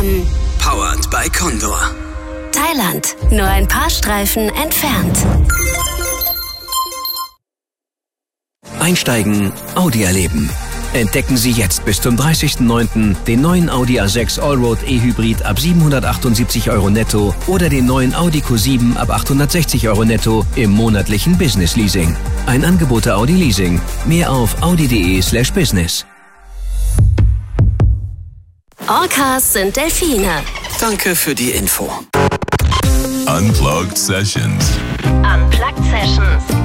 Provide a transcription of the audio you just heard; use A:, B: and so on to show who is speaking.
A: zusammen.
B: Powered by Condor.
A: Thailand, nur ein paar Streifen entfernt.
C: Einsteigen, Audi erleben. Entdecken Sie jetzt bis zum 30.09. den neuen Audi A6 Allroad E-Hybrid ab 778 € netto oder den neuen Audi Q7 ab 860 € netto im monatlichen Business Leasing. Ein Angebot der Audi Leasing. Mehr auf audi.de/business.
A: Orcas sind Delfine.
B: Danke für die Info.
D: Unplugged Sessions.
A: Unplugged Sessions.